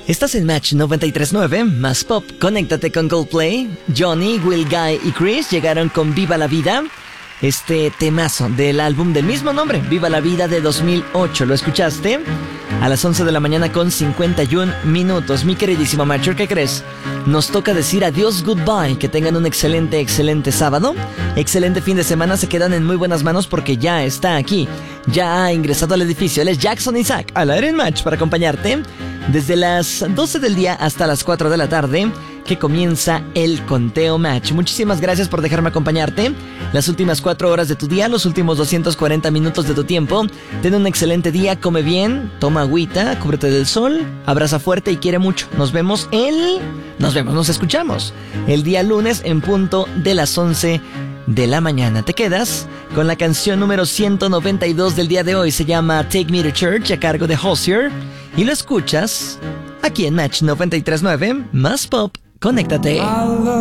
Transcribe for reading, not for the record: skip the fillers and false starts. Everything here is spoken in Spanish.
Estás en Match 93.9, más pop. Conéctate con Coldplay. Johnny, Will Guy y Chris llegaron con Viva la Vida. Este temazo del álbum del mismo nombre, Viva la Vida, de 2008. ¿Lo escuchaste? A las 11 de la mañana con 51 minutos. Mi queridísimo Macho, ¿qué crees? Nos toca decir adiós, goodbye. Que tengan un excelente sábado. Excelente fin de semana. Se quedan en muy buenas manos porque ya está aquí. Ya ha ingresado al edificio. Él es Jackson Isaac, al aire en Match, para acompañarte desde las 12 del día hasta las 4 de la tarde, que comienza el conteo Match. Muchísimas gracias por dejarme acompañarte las últimas 4 horas de tu día, los últimos 240 minutos de tu tiempo. Ten un excelente día, come bien, toma agüita, cúbrete del sol, abraza fuerte y quiere mucho. Nos escuchamos el día lunes en punto de las 11 de la mañana. Te quedas con la canción número 192 del día de hoy. Se llama Take Me to Church, a cargo de Hozier, y lo escuchas aquí en Match 93.9, más pop. Conéctate.